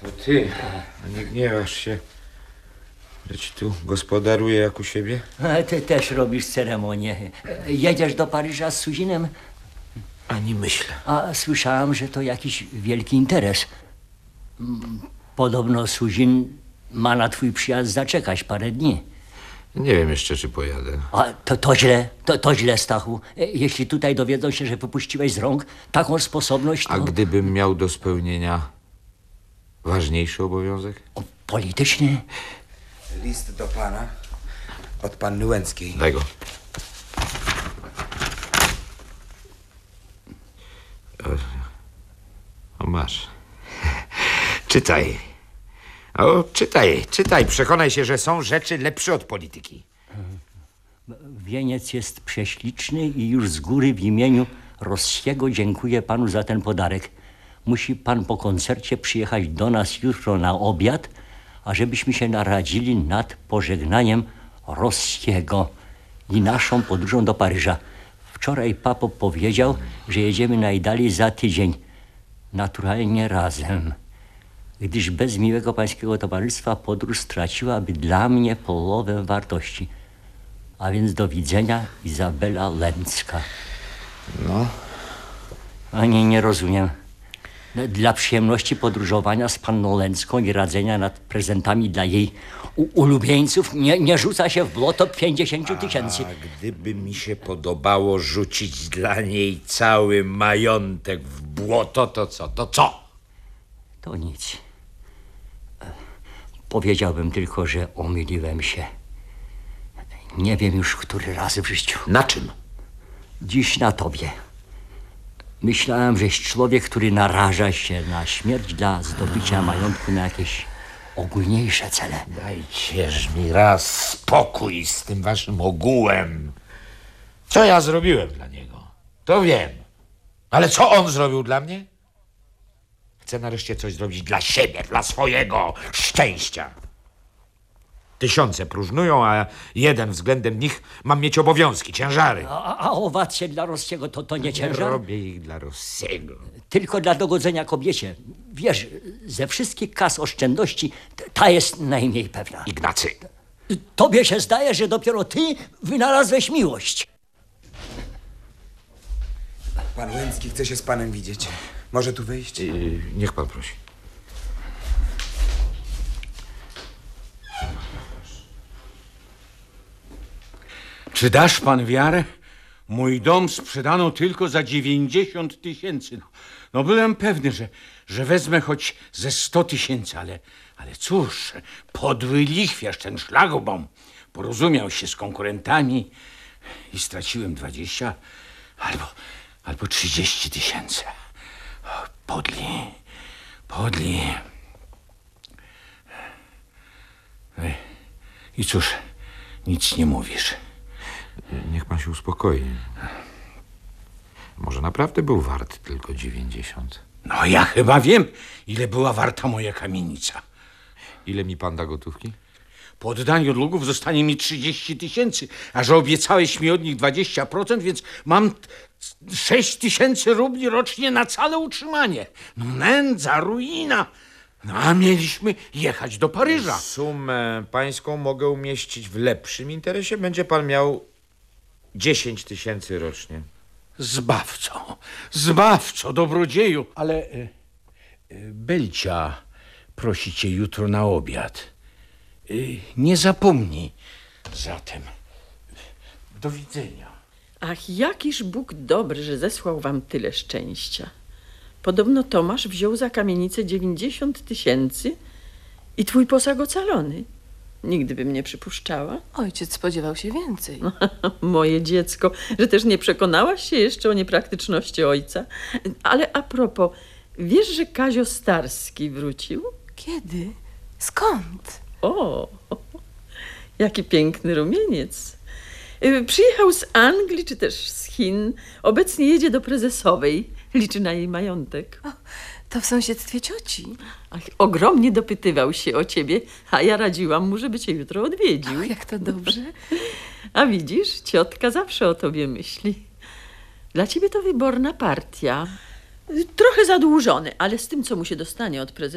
To ty, nie gniewasz się, że ci tu gospodaruje jak u siebie? A ty też robisz ceremonię. Jedziesz do Paryża z Suzinem? Ani myślę. A słyszałam, że to jakiś wielki interes. Podobno Suzin ma na twój przyjazd zaczekać parę dni. Nie wiem jeszcze, czy pojadę. A to źle, Stachu. Jeśli tutaj dowiedzą się, że wypuściłeś z rąk taką sposobność, to... A gdybym miał do spełnienia ważniejszy obowiązek? Polityczny? List do pana od panny Łęckiej. Daj go. O, masz. Czytaj. O, czytaj. Przekonaj się, że są rzeczy lepsze od polityki. Wieniec jest prześliczny i już z góry w imieniu Rossiego dziękuję panu za ten podarek. Musi pan po koncercie przyjechać do nas jutro na obiad, ażebyśmy się naradzili nad pożegnaniem Rossiego i naszą podróżą do Paryża. Wczoraj papo powiedział, że jedziemy najdalej za tydzień. Naturalnie razem. Gdyż bez miłego pańskiego towarzystwa podróż straciłaby dla mnie połowę wartości. A więc do widzenia, Izabela Łęcka. No. Ani nie rozumiem. Dla przyjemności podróżowania z panną Łęcką i radzenia nad prezentami dla jej ulubieńców nie rzuca się w błoto 50 000. A gdyby mi się podobało rzucić dla niej cały majątek w błoto, to co? To nic. Powiedziałbym tylko, że omyliłem się. Nie wiem już, który raz w życiu. Na czym? Dziś na tobie. Myślałem, żeś człowiek, który naraża się na śmierć dla zdobycia majątku na jakieś ogólniejsze cele. Dajcież mi raz spokój z tym waszym ogółem. Co ja zrobiłem dla niego? To wiem. Ale co on zrobił dla mnie? Chcę nareszcie coś zrobić dla siebie, dla swojego szczęścia. Tysiące próżnują, a jeden względem nich mam mieć obowiązki, ciężary. A owacje dla Rossiego to nie Nie ciężar? robię ich dla Rossiego. Tylko dla dogodzenia kobiecie. Wiesz, ze wszystkich kas oszczędności ta jest najmniej pewna. Ignacy. Tobie się zdaje, że dopiero ty wynalazłeś miłość. Pan Łęcki chce się z panem widzieć. Może tu wyjść? Niech pan prosi. Czy dasz pan wiarę? Mój dom sprzedano tylko za 90 000. No byłem pewny, że wezmę choć ze 100 000, ale cóż, podły lichwiarz, ten szlagbaum, porozumiał się z konkurentami i straciłem 20 albo 30 000. O, podli. I cóż, nic nie mówisz. Niech pan się uspokoi. Może naprawdę był wart tylko 90. No ja chyba wiem, ile była warta moja kamienica. Ile mi pan da gotówki? Po oddaniu długów zostanie mi 30 000, a że obiecałeś mi od nich 20%, więc mam 6 000 rubli rocznie na całe utrzymanie. No nędza, ruina. No a mieliśmy jechać do Paryża. Sumę pańską mogę umieścić w lepszym interesie. Będzie pan miał 10 000 rocznie. Zbawco, dobrodzieju. Ale Belcia prosi cię jutro na obiad. Nie zapomnij zatem. Do widzenia. Ach, jakiż Bóg dobry, że zesłał wam tyle szczęścia. Podobno Tomasz wziął za kamienicę 90 000 i twój posag ocalony. Nigdy bym nie przypuszczała. Ojciec spodziewał się więcej. Moje dziecko, że też nie przekonałaś się jeszcze o niepraktyczności ojca. Ale a propos, wiesz, że Kazio Starski wrócił? Kiedy? Skąd? O, jaki piękny rumieniec. Przyjechał z Anglii, czy też z Chin. Obecnie jedzie do prezesowej. Liczy na jej majątek. O, to w sąsiedztwie cioci. Ach, ogromnie dopytywał się o ciebie, a ja radziłam mu, żeby cię jutro odwiedził. Och, jak to dobrze. A widzisz, ciotka zawsze o tobie myśli. Dla ciebie to wyborna partia. Trochę zadłużony, ale z tym, co mu się dostanie od prezesa,